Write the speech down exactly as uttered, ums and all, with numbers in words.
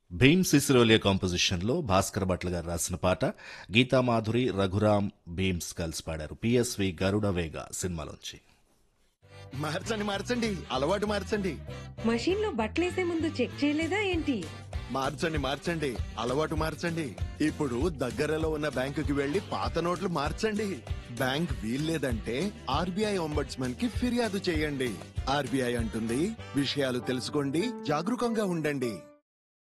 Bhim సిసిరోలియా composition లో భాస్కర్ భట్ల గారు రాసిన పాట గీతామాధురి రఘురామ్ భీమ్స్ కలిసి పాడారు. పిఎస్వి గరుడ వేగ సినిమాలోంచి. మార్చండి మార్చండి అలవాటు మార్చండి. మషీన్ లో బట్టలేసే ముందు చెక్ చేయలేదా ఏంటి? మార్చండి మార్చండి అలవాటు మార్చండి. ఇప్పుడు దగ్గరలో ఉన్న బ్యాంకుకి వెళ్లి పాత నోట్లు మార్చండి. బ్యాంక్ వీల్లేదంటే ఆర్బీఐ ఒంబడ్స్మన్ కి ఫిర్యాదు చేయండి. ఆర్బీఐ అంటుంది, విషయాలు తెలుసుకోండి, జాగరూకంగా ఉండండి.